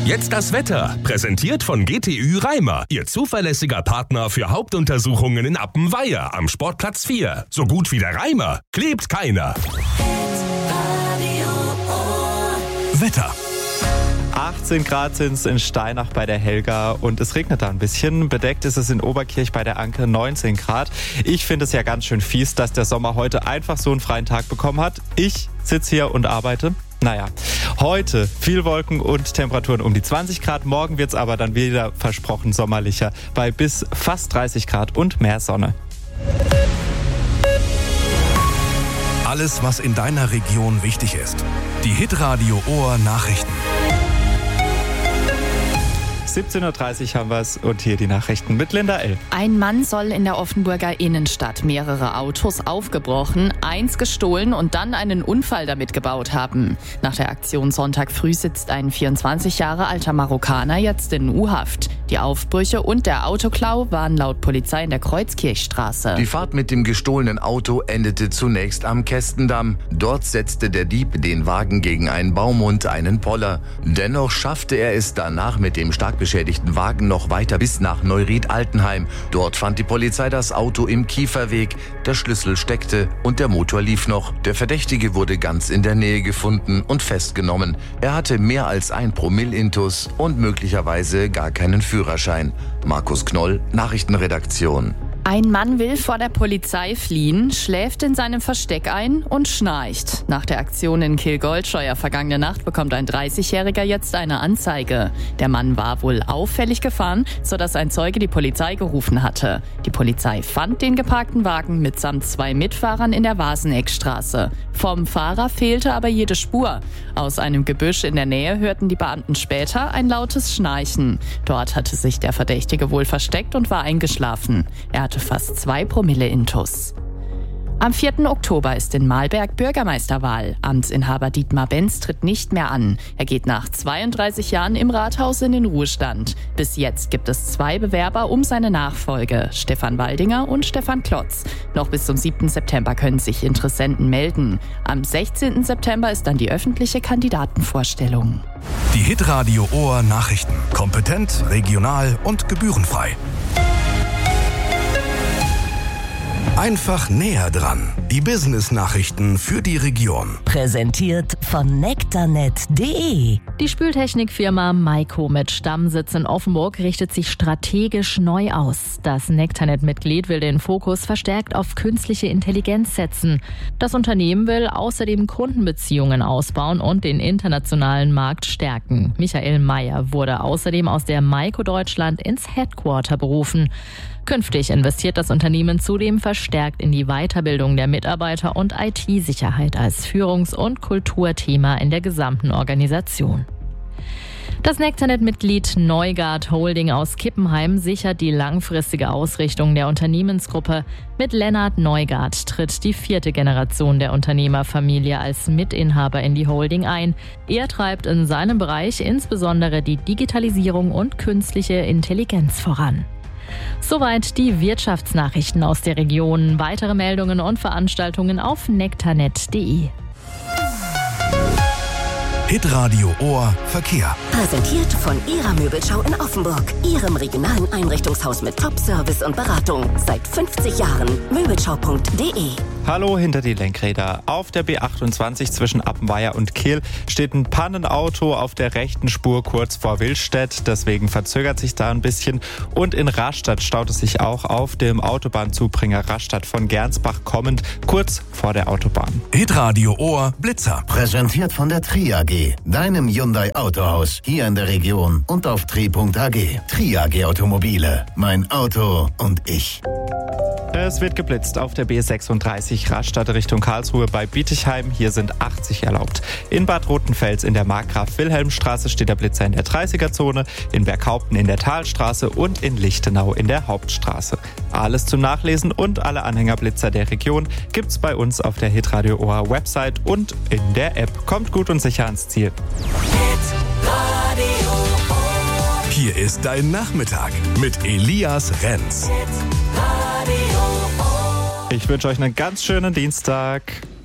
Jetzt das Wetter, präsentiert von GTÜ Reimer, Ihr zuverlässiger Partner für Hauptuntersuchungen in Appenweier am Sportplatz 4. So gut wie der Reimer, klebt keiner. Wetter. 18 Grad sind es in Steinach bei der Helga und es regnet da ein bisschen. Bedeckt ist es in Oberkirch bei der Anke 19 Grad. Ich finde es ja ganz schön fies, dass der Sommer heute einfach so einen freien Tag bekommen hat. Ich sitze hier und arbeite. Naja, heute viel Wolken und Temperaturen um die 20 Grad. Morgen wird es aber dann wieder versprochen sommerlicher bei bis fast 30 Grad und mehr Sonne. Alles, was in deiner Region wichtig ist. Die Hitradio Ohr Nachrichten. 17.30 Uhr haben wir es und hier die Nachrichten mit Linda L. Ein Mann soll in der Offenburger Innenstadt mehrere Autos aufgebrochen, eins gestohlen und dann einen Unfall damit gebaut haben. Nach der Aktion Sonntag früh sitzt ein 24 Jahre alter Marokkaner jetzt in U-Haft. Die Aufbrüche und der Autoklau waren laut Polizei in der Kreuzkirchstraße. Die Fahrt mit dem gestohlenen Auto endete zunächst am Kästendamm. Dort setzte der Dieb den Wagen gegen einen Baum und einen Poller. Dennoch schaffte er es danach mit dem stark beschädigten Wagen noch weiter bis nach Neuried-Altenheim. Dort fand die Polizei das Auto im Kieferweg. Der Schlüssel steckte und der Motor lief noch. Der Verdächtige wurde ganz in der Nähe gefunden und festgenommen. Er hatte mehr als 1 Promille Intus und möglicherweise gar keinen Führerschein. Markus Knoll, Nachrichtenredaktion. Ein Mann will vor der Polizei fliehen, schläft in seinem Versteck ein und schnarcht. Nach der Aktion in Kiel-Goldscheuer vergangene Nacht bekommt ein 30-Jähriger jetzt eine Anzeige. Der Mann war wohl auffällig gefahren, sodass ein Zeuge die Polizei gerufen hatte. Die Polizei fand den geparkten Wagen mitsamt 2 Mitfahrern in der Waseneckstraße. Vom Fahrer fehlte aber jede Spur. Aus einem Gebüsch in der Nähe hörten die Beamten später ein lautes Schnarchen. Dort hatte sich der Verdächtige wohl versteckt und war eingeschlafen. Er hatte fast 2 Promille Intus. Am 4. Oktober ist in Mahlberg Bürgermeisterwahl. Amtsinhaber Dietmar Benz tritt nicht mehr an. Er geht nach 32 Jahren im Rathaus in den Ruhestand. Bis jetzt gibt es 2 Bewerber um seine Nachfolge, Stefan Waldinger und Stefan Klotz. Noch bis zum 7. September können sich Interessenten melden. Am 16. September ist dann die öffentliche Kandidatenvorstellung. Die Hitradio Ohr Nachrichten. Kompetent, regional und gebührenfrei. Einfach näher dran. Die Business-Nachrichten für die Region. Präsentiert von nektarnet.de. Die Spültechnikfirma Maiko mit Stammsitz in Offenburg richtet sich strategisch neu aus. Das Nektarnet-Mitglied will den Fokus verstärkt auf künstliche Intelligenz setzen. Das Unternehmen will außerdem Kundenbeziehungen ausbauen und den internationalen Markt stärken. Michael Mayer wurde außerdem aus der Maiko Deutschland ins Headquarter berufen. Künftig investiert das Unternehmen zudem verstärkt in die Weiterbildung der Mitarbeiter und IT-Sicherheit als Führungs- und Kulturthema in der gesamten Organisation. Das Nektarnet-Mitglied Neugard Holding aus Kippenheim sichert die langfristige Ausrichtung der Unternehmensgruppe. Mit Lennart Neugard tritt die 4. Generation der Unternehmerfamilie als Mitinhaber in die Holding ein. Er treibt in seinem Bereich insbesondere die Digitalisierung und künstliche Intelligenz voran. Soweit die Wirtschaftsnachrichten aus der Region. Weitere Meldungen und Veranstaltungen auf nektarnet.de. Hitradio Ohr Verkehr. Präsentiert von Ihrer Möbelschau in Offenburg. Ihrem regionalen Einrichtungshaus mit Top-Service und Beratung. Seit 50 Jahren. Möbelschau.de. Hallo hinter die Lenkräder. Auf der B28 zwischen Appenweier und Kehl steht ein Pannenauto auf der rechten Spur kurz vor Willstedt. Deswegen verzögert sich da ein bisschen. Und in Rastatt staut es sich auch auf dem Autobahnzubringer Rastatt von Gernsbach kommend, kurz vor der Autobahn. Hitradio Ohr Blitzer. Präsentiert von der Tri AG, deinem Hyundai Autohaus, hier in der Region und auf tri.ag. Tri AG Automobile, mein Auto und ich. Es wird geblitzt auf der B36 Rastatt Richtung Karlsruhe bei Bietigheim. Hier sind 80 erlaubt. In Bad Rotenfels in der Markgraf-Wilhelm-Straße steht der Blitzer in der 30er-Zone, in Berghaupten in der Talstraße und in Lichtenau in der Hauptstraße. Alles zum Nachlesen und alle Anhängerblitzer der Region gibt's bei uns auf der Hitradio Ohr Website und in der App. Kommt gut und sicher ans Ziel. Hier ist dein Nachmittag mit Elias Renz. Ich wünsche euch einen ganz schönen Dienstag.